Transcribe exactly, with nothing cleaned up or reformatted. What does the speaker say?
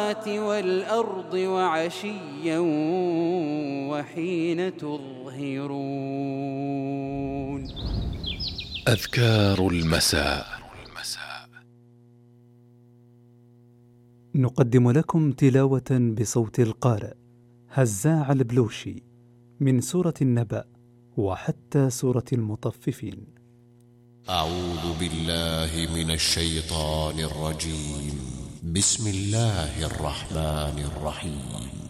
والأرض وعشيا وحين تظهرون. أذكار المساء. نقدم لكم تلاوة بصوت القارئ هزاع البلوشي من سورة النبأ وحتى سورة المطففين. أعوذ بالله من الشيطان الرجيم. بسم الله الرحمن الرحيم.